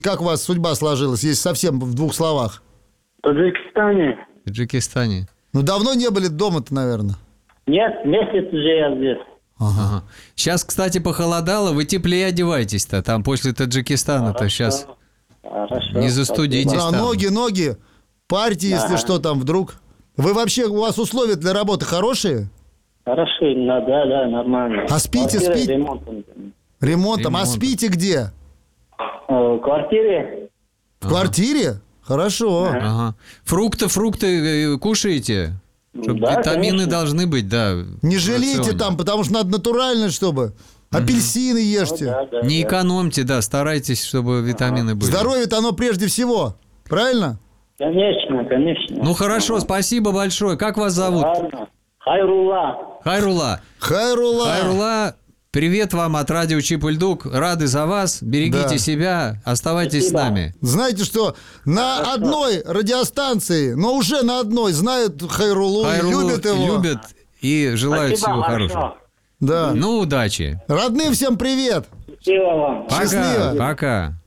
Как у вас судьба сложилась, если совсем в двух словах? В Таджикистане. В Таджикистане. Ну, давно не были дома-то, наверное. Нет, месяц уже я здесь. Ага. Сейчас, кстати, похолодало, вы теплее одевайтесь-то. Там после Таджикистана-то сейчас Хорошо. не застудитесь. Да, там. ноги, парьте, если что там вдруг. Вы вообще, у вас условия для работы хорошие? Хорошо, да, нормально. А спите, Квартира спите? ремонтом. Ремонтом. А Ремонтом. спите где? В квартире? В квартире? Хорошо. Ага. Фрукты кушаете? Чтобы Да, витамины конечно. должны быть, да. Не в жалейте рационе. там, потому что надо натурально, чтобы. Апельсины ешьте. Да. Не экономьте, да, старайтесь, чтобы витамины были. Здоровье-то оно прежде всего. Правильно? Конечно. Ну хорошо, спасибо большое. Как вас зовут? Ладно. Хайрула. Хайрула. Хайрула. Хайрула, привет вам от радио Чип и Дук. Рады за вас. Берегите Да. себя. Оставайтесь Спасибо. с нами. Знаете что, на одной радиостанции, но уже на одной знают Хайрулу, и Хайрулу любят его. любят и желают Спасибо, всего хорошо. хорошего. Да. Ну, удачи. Родным всем привет. Спасибо вам. Пока. Счастливо. Пока.